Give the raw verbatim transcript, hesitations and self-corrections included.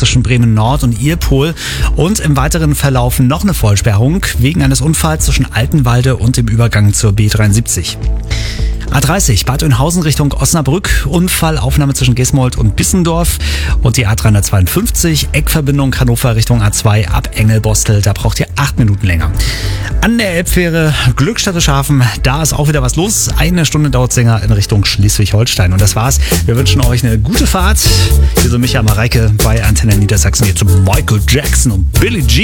zwischen Bremen Nord und Irpol. Und im weiteren Verlauf noch eine Vollsperrung wegen eines Unfalls zwischen Altenwalde und dem Übergang zur B dreiundsiebzig. A dreißig, Bad Oeynhausen Richtung Osnabrück, Unfall, Aufnahme zwischen Gesmold und Bissendorf. Und die A dreihundertzweiundfünfzig, Eckverbindung Hannover Richtung A zwei ab Engelbostel, da braucht ihr acht Minuten länger. An der Elbfähre Glückstadt-Schafen, da ist auch wieder was los. Eine Stunde dauert es länger in Richtung Schleswig-Holstein. Und das war's. Wir wünschen euch eine gute Fahrt. Hier sind Micha Mareike bei Antenne Niedersachsen, hier zu Michael Jackson und Billie Jean.